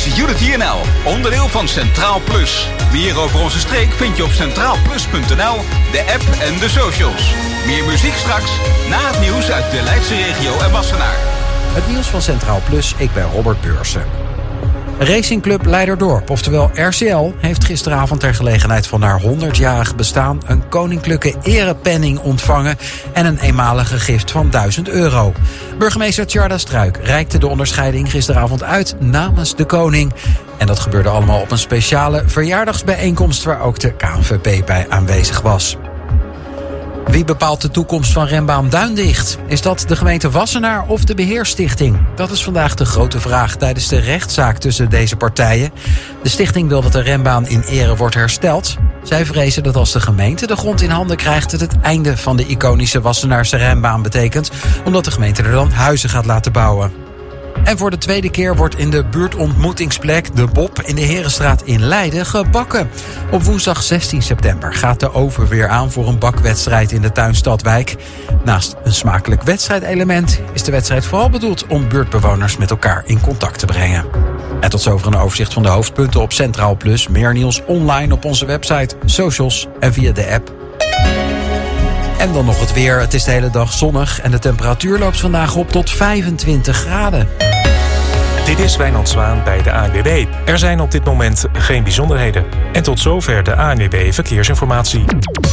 is Unity NL, onderdeel van Centraal Plus. Meer over onze streek vind je op centraalplus.nl, de app en de socials. Meer muziek straks, na het nieuws uit de Leidse regio en Wassenaar. Het nieuws van Centraal Plus, ik ben Robert Beursen. Racingclub Leiderdorp, oftewel RCL, heeft gisteravond ter gelegenheid van haar 100-jarig bestaan een koninklijke erepenning ontvangen en een eenmalige gift van €1000. Burgemeester Tjarda Struik reikte de onderscheiding gisteravond uit namens de koning. En dat gebeurde allemaal op een speciale verjaardagsbijeenkomst waar ook de KNVB bij aanwezig was. Wie bepaalt de toekomst van renbaan Duindicht? Is dat de gemeente Wassenaar of de Beheerstichting? Dat is vandaag de grote vraag tijdens de rechtszaak tussen deze partijen. De stichting wil dat de renbaan in ere wordt hersteld. Zij vrezen dat als de gemeente de grond in handen krijgt, het einde van de iconische Wassenaarse renbaan betekent, omdat de gemeente er dan huizen gaat laten bouwen. En voor de tweede keer wordt in de buurtontmoetingsplek De Bob in de Herenstraat in Leiden gebakken. Op woensdag 16 september gaat de oven weer aan voor een bakwedstrijd in de Tuinstadwijk. Naast een smakelijk wedstrijdelement is de wedstrijd vooral bedoeld om buurtbewoners met elkaar in contact te brengen. En tot zover een overzicht van de hoofdpunten op Centraal Plus. Meer nieuws online op onze website, socials en via de app. En dan nog het weer. Het is de hele dag zonnig en de temperatuur loopt vandaag op tot 25 graden. Dit is Wijnand Zwaan bij de ANWB. Er zijn op dit moment geen bijzonderheden. En tot zover de ANWB Verkeersinformatie.